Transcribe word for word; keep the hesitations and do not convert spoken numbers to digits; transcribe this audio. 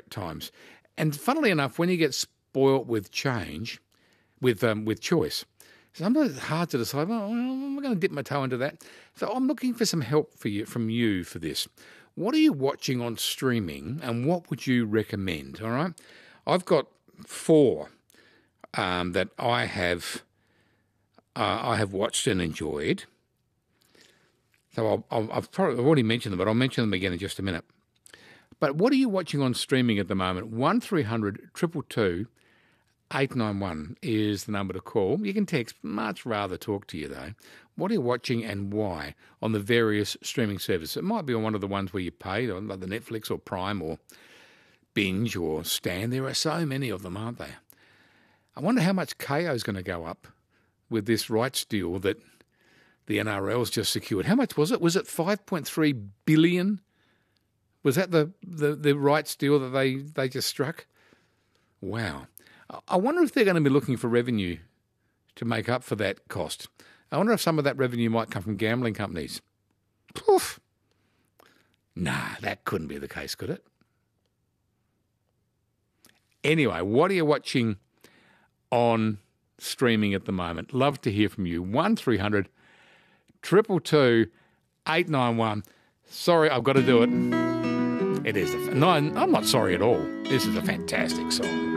at times. And funnily enough, when you get spoilt with change, with um, with choice, sometimes it's hard to decide, well, I'm going to dip my toe into that. So I'm looking for some help for you from you for this. What are you watching on streaming and what would you recommend? All right. I've got four um, that I have uh, I have watched and enjoyed. So I'll, I'll, I've probably I've already mentioned them, but I'll mention them again in just a minute. But what are you watching on streaming at the moment? one three hundred two two two eight nine one is the number to call. You can text. Much rather talk to you, though. What are you watching and why on the various streaming services? It might be on one of the ones where you pay, like the Netflix or Prime or Binge or Stan. There are so many of them, aren't there? I wonder how much K O is going to go up with this rights deal that the N R L's just secured. How much was it? Was it five point three billion dollars? Was that the, the, the rights deal that they, they just struck? Wow. I wonder if they're going to be looking for revenue to make up for that cost. I wonder if some of that revenue might come from gambling companies. Poof. Nah, that couldn't be the case, could it? Anyway, what are you watching on streaming at the moment? Love to hear from you. one three hundred two two two eight nine one. Sorry, I've got to do it. It is. A, no, I'm not sorry at all. This is a fantastic song.